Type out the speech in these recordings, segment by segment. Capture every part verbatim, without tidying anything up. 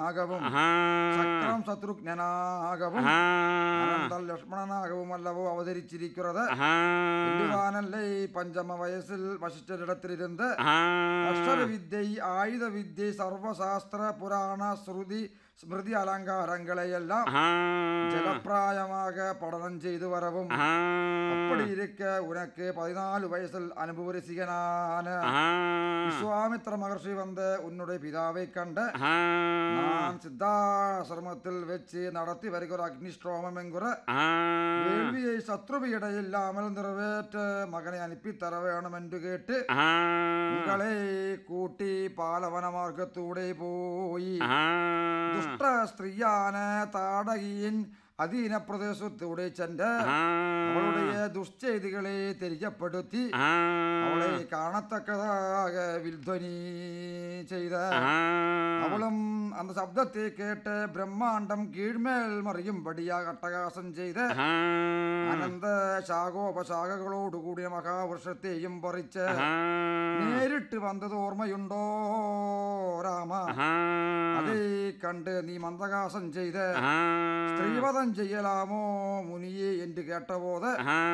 ராமனாகவும் சக்கரம் சத்ருக்ஞனாகவும் அனந்தல் லக்ஷ்மணனாகவும் அல்லவோ அவதரிச்சிருக்கிறது. இல்லுவானல்லை பஞ்சம வயசில் வசிஷ்டரிடத்திலிருந்து அஷ்டர வித்தை, ஆயுத வித்தை, சர்வசாஸ்திர புராண ஸ்ருதி ஸ்மிருதி அலங்காரங்களை எல்லாம் ஜலப்பிராயமாக படனம் செய்து வரவும், அப்படி இருக்க உனக்கு பதினாலு வயசில் அனுபவரிசிகனான விஸ்வாமித்திர மகர்ஷி வந்த உன்னுடைய பிதாவை கண்ட நான் சித்தாசிரமத்தில் வச்சு நடத்தி வருகிற அக்னிஸ்ட்ரோமம் என்கிற வேள்வியை சத்ருவி இடையில்லாமல் நிறைவேற்ற மகனை அனுப்பி தர வேணும் என்று கேட்டு உங்களை கூட்டி பாலவன மார்க்கத்தூடே போய் துஷ்ட ஸ்திரீயான தாடகியின் அதீன பிரதேசத்தோടെ சென்று அவளுடைய துஷ்செய்திகளை தெரியப்படுத்தி அவளை காணத்தக்கதாக வில்ധ്വനി செய்த அவளும் அந்த சப்தத்தை கேட்டு பிரம்மாண்டம் கீழ்மேல் மறையும்படியாக அட்டகாசம் செய்த அனந்த ശാഖോപശാഖകളോട് കൂടിയ മഹാവൃക്ഷത്തെയും പറിച്ച് നേരിട്ട് വന്നത് ഓർമ്മയുണ്ടോ രാമ? അതേ കണ്ട് നീ മന്ദഹാസം ചെയ്ത് സ്ത്രീവധം ചെയ്യലാമോ മുനിയെ എന്ന് കേട്ടപോത്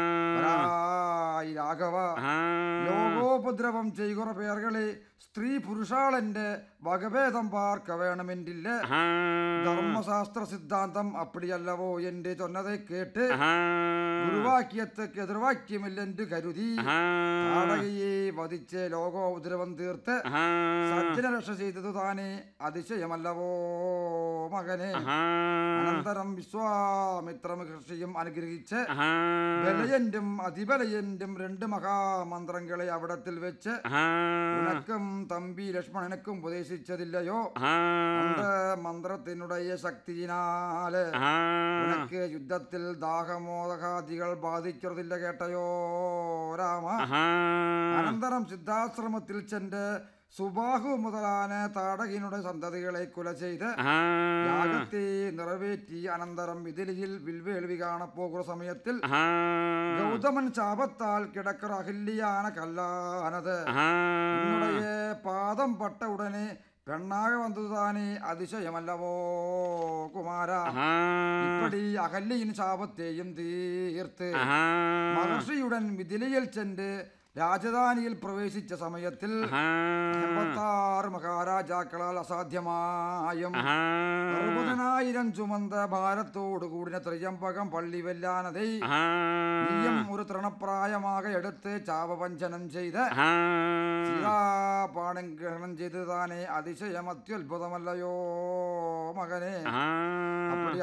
രാഘവ, ലോകോപദ്രവം ചെയ്യുന്ന പേർകളെ സ്ത്രീ പുരുഷാളന്റെ വകഭേദം പാർക്ക വേണമെന്നില്ല. ധർമ്മശാസ്ത്ര സിദ്ധാന്തം അപ്പടിയല്ലവോ എന്റെ ചൊന്നതെ കേട്ട് ഗുരുവാക്യത്തേക്ക് എതിർവാക്യമില്ലെന്ന് കരുതി താടകയെ വധിച്ച് ലോകോപദ്രവം തീർത്ത് സജ്ജനരക്ഷ ചെയ്തതു താനെ അതിശയമല്ലവോ മകനെ? അനന്തരം വിശ്വാമിത്ര മഹർഷിയും അനുഗ്രഹിച്ച് ബലയന്റും അതിബലയന്റും രണ്ട് മഹാമന്ത്രങ്ങളെ അവിടത്തിൽ വെച്ച് ഉനക്കും തമ്പി ലക്ഷ്മണനക്കും ഉപദേശിച്ചതില്ലയോ? അന്ത മന്ത്രത്തിനുടയ ശക്തിയിനാല് ഉനക്ക് യുദ്ധത്തിൽ ദാഹമോദകാദികൾ ബാധിക്കുന്നതില്ല കേട്ടയോ രാമ? അനന്തരം സിദ്ധാശ്രമത്തിൽ ചെന്ന് സുബാഹു മുതലാന താടകിനുടെ സന്തതികളെ കുല ചെയ്ത് യാഗത്തെ നിറവേറ്റി അനന്തരം വിതിലിയിൽ വിൽവേൾവി കാണപ്പോകുന്ന സമയത്തിൽ ഗൗതമൻ ശാപത്താൽ കിടക്കറ അഹില്യാണ് കല്ലാനത്. ഉന്നുടയ പാദം പട്ട ഉടനെ പെണ്ണാക വന്നതുതാനേ അതിശയമല്ലവോ കുമാര? ഇപ്പടി അഹല്യയിൻ ശാപത്തെയും തീർത്ത് മഹർഷിയുടൻ വിതിലിയിൽ ചെന്ന് രാജധാനിയിൽ പ്രവേശിച്ച സമയത്തിൽ എൺപത്താറ് മഹാരാജാക്കളാൽ അസാധ്യമായും അറുപതിനായിരം ചുമந்த ഭാരത്തോടു കൂടിന ത്രിയമ്പകം പള്ളി വെല്ലാനതേ നീയം ഒരു തൃണപ്രായமாக എടുത്ത് ചാപവഞ്ചനം ചെയ്ത് സീതാപാണം ഗ്രഹണം ചെയ്ത് താനെ അതിശയം അത്യുത്ഭുതമല്ലയോ മകനെ? അപ്പടി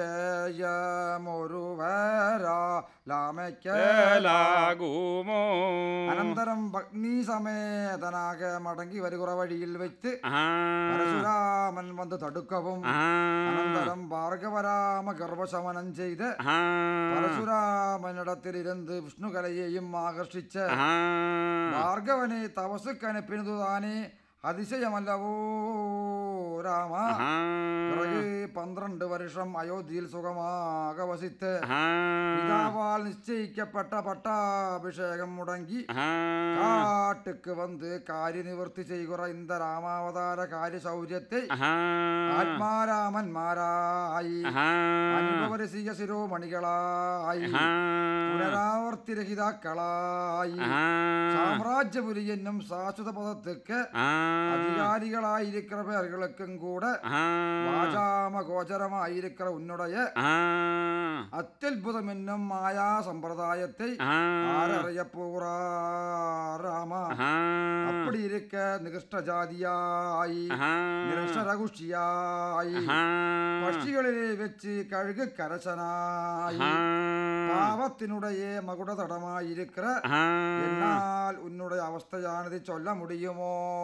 അതിശയമൊരുവരാ ലാമയ്ക്കലാകുമോ? അനന്തരം ഭഗ്നി സമേതനാക മടങ്ങി വരുകുറ വഴിയിൽ വെച്ച് പരശുരാമൻ വന്ന് തടുക്കവും അനന്തരം ഭാർഗവരാമ ഗർഭശമനം ചെയ്ത് പരശുരാമനിടത്തിലിരുന്ന് വിഷ്ണുകലയെയും ആകർഷിച്ച് ഭാർഗവനെ തപസ്സുക്കനുപ്പിനതു താനെ അതിശയമല്ലവോ രാമ? പിറകെ പന്ത്രണ്ട് വർഷം അയോധ്യയിൽ സുഖമാക വസിത്ത് പിതാവാൽ നിശ്ചയിക്കപ്പെട്ട പട്ടാഭിഷേകം മുടങ്ങി കാട്ടുക്ക് വന്ന് കാര്യനിവൃത്തി ചെയ്യുക ഇന്ത രാമാവതാര കാര്യശൗര്യത്തെ ആത്മാരാമന്മാരായി അനുഭവരസിക ശിരോമണികളായി പുനരാവർത്തിരഹിതാക്കളായി സാമ്രാജ്യപുരി എന്നും ശാശ്വത പദത്തേക്ക് அதிகாரிகளாயிருக்கிற பேர்களுக்கும் கூட வாஜாம கோச்சரமாயிருக்கிற உன்னுடைய அத்தியுதம் என்னும் மாயா சம்பிரதாயத்தை ஆரறிய போகிறார் ராமா? அப்படி இருக்க நிகிருஷ்ட ஜாதியாய் நிரக்ஷரகுஷியாய் പക്ഷികളിലെ വെച്ച് കഴുകു കരശനായി പാവത്തിനുடைய മകുടതടമായിരിக்கிற എന്നാൽ ഉന്നുடைய അവസ്ഥയാണിത് ചൊല്ല മുടിയുമോ?